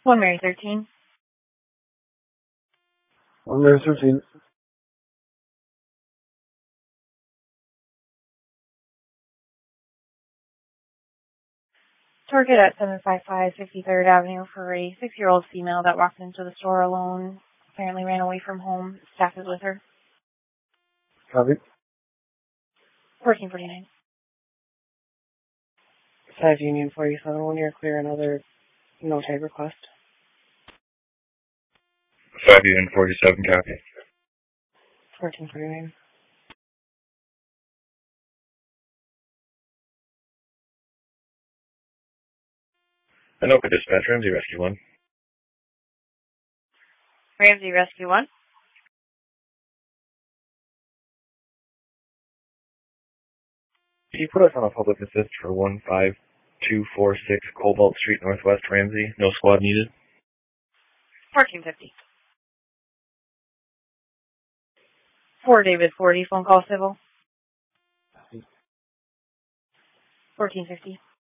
1 Mary 13. 1 Mary 13. Target at 755 53rd Avenue for a 6-year-old female that walked into the store alone. Apparently ran away from home. Staff is with her. Copy. 1449. 5 Union 47, when you're clear, another no tag request. 5 Union 47, copy. 1449. Anoka Dispatch, Ramsey Rescue 1. Ramsey Rescue 1. Can you put us on a public assist for 15246 Cobalt Street, Northwest Ramsey? No squad needed. 1450. 4 David 40, phone call civil. 1450.